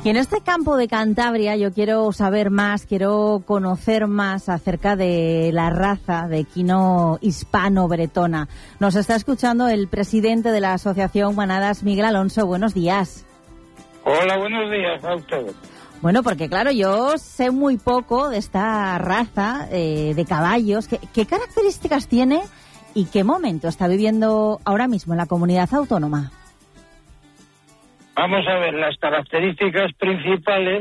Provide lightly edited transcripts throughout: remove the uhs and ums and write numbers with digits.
Y en este campo de Cantabria yo quiero saber más, quiero conocer más acerca de la raza de equino hispano-bretona. Nos está escuchando el presidente de la Asociación Manadas, Miguel Alonso. Buenos días. Hola, buenos días a ustedes. Bueno, porque claro, yo sé muy poco de esta raza de caballos. ¿Qué características tiene y qué momento está viviendo ahora mismo en la comunidad autónoma? Vamos a ver, las características principales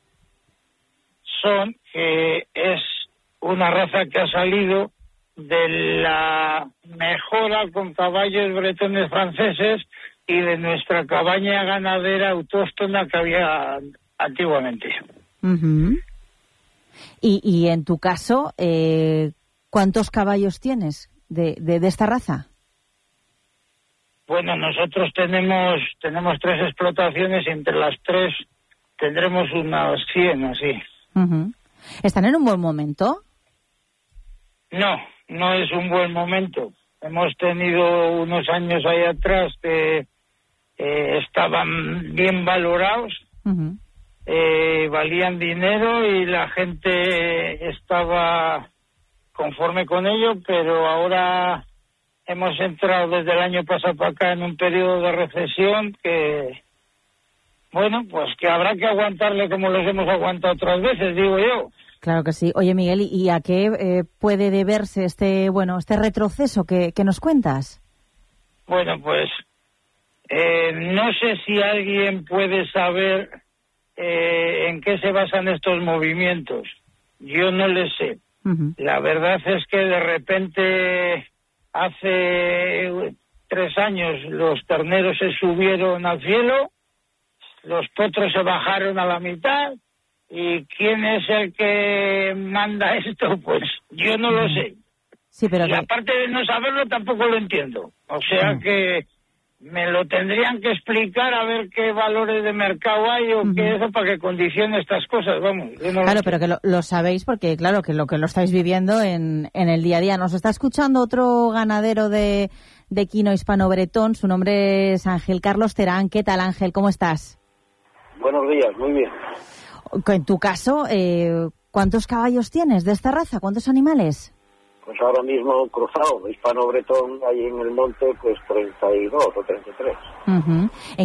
son que es una raza que ha salido de la mejora con caballos bretones franceses y de nuestra cabaña ganadera autóctona que había antiguamente. Uh-huh. Y en tu caso, ¿cuántos caballos tienes de esta raza? Bueno, nosotros tenemos 3 explotaciones y entre las 3 tendremos unas 100, así. Uh-huh. ¿Están en un buen momento? No es un buen momento. Hemos tenido unos años ahí atrás que estaban bien valorados, uh-huh. Valían dinero y la gente estaba conforme con ello, pero ahora hemos entrado desde el año pasado para acá en un periodo de recesión que, bueno, pues que habrá que aguantarle como los hemos aguantado otras veces, digo yo. Claro que sí. Oye, Miguel, ¿y a qué puede deberse este retroceso que nos cuentas? Bueno, pues no sé si alguien puede saber en qué se basan estos movimientos. Yo no le sé. Uh-huh. La verdad es que de repente hace 3 años los terneros se subieron al cielo, los potros se bajaron a la mitad, y ¿quién es el que manda esto? Pues yo no lo sé. Sí, pero y aparte de no saberlo, tampoco lo entiendo. O sea que me lo tendrían que explicar a ver qué valores de mercado hay o qué eso para que condicione estas cosas, vamos. Claro, pero que lo sabéis porque, claro, que lo estáis viviendo en el día a día. Nos está escuchando otro ganadero de equino hispano-bretón, su nombre es Ángel Carlos Terán. ¿Qué tal, Ángel? ¿Cómo estás? Buenos días, muy bien. En tu caso, ¿cuántos caballos tienes de esta raza? ¿Cuántos animales? Pues ahora mismo cruzado, hispano-bretón, ahí en el monte, pues 32 o 33. Uh-huh.